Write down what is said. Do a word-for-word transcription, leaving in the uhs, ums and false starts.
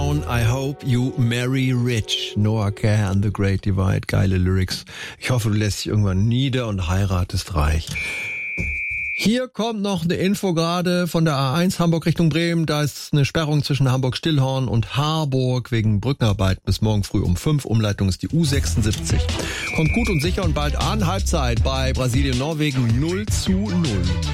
Down, I hope you marry rich. Noah Kerr and the Great Divide. Geile Lyrics. Ich hoffe, du lässt dich irgendwann nieder und heiratest reich. Hier kommt noch eine Info gerade von der A eins Hamburg Richtung Bremen. Da ist eine Sperrung zwischen Hamburg-Stillhorn und Harburg wegen Brückenarbeit bis morgen früh um fünf. Umleitung ist die U sechsundsiebzig. Kommt gut und sicher und bald an. Halbzeit bei Brasilien-Norwegen null zu null.